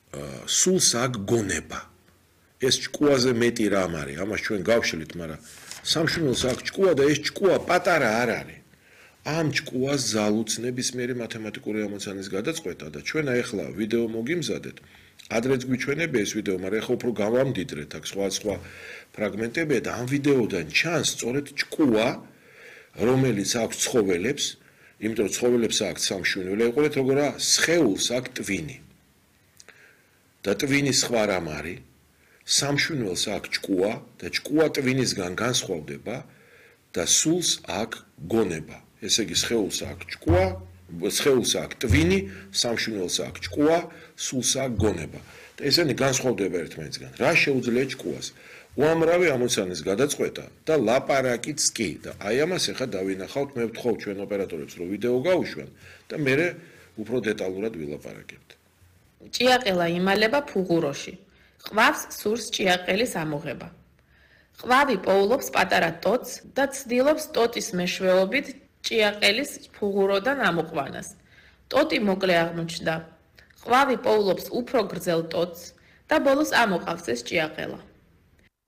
სულს აქვს გონება. ეს ჭკუაზე მეტი რამ არის, ამას ჩვენ გავშლით, მაგრამ სამშვილდელს აქვს ჭკუა და ეს ჭკუა პატარა არ არის. ამ ჭკუას ზალუც ნებისმიერი მათემატიკური ამოცანის გადაწყვეტა და ჩვენ ახლა ვიდეო მოგიმზადეთ. ადრეც გვიჩვენებია ეს ვიდეო, მაგრამ ახლა უფრო გავამდიდრეთ, აქ სხვა ფრაგმენტებია და ამ ვიდეოდან ჩანს სწორედ ჭკუა, რომელიც აქვს ცხოველებს, იმიტომ რომ ცხოველებს აქვს სამშვილდე, იყურეთ როგორა სხეულს აქვს ტვინი. და ტვინის სხვა რამ არის? სამშვილდელს აქვს ჭკუა და ჭკუა ტვინისგან განსხვავდება და სულს აქვს გონება. ესე იგი სხეულს აქვს ჭკუა, სხეულს აქვს ტვინი, სამშვილდელს აქვს ჭკუა, სულს აქვს გონება. და ესენი განსხვავდება ერთმანეთისგან. რა შეუძლია ჭკუას? უამრავი ამოცანის გადაწყვეტა და ლაპარაკიც კი. და აი ამას ახლა დავინახავთ, მე ვთხოვ ჩვენ ოპერატორებს, რომ ვიდეო გაუშვან და მე უფრო დეტალურად ვილაპარაკებთ. ჭიაყელა იმალება ფუღუროში. ყვავს სურს ჭიაყელის ამოღება. ყვავი პოულობს პატარა ტოტს და ცდილობს ტოტის მეშვეობით ჭიაყელის ფუღუროდან ამოყვანას. ტოტი მოკლე აღმოჩნდა. ყვავი პოულობს უფრო გრძელ ტოტს და ბოლოს ამოყავს ეს ჭიაყელა.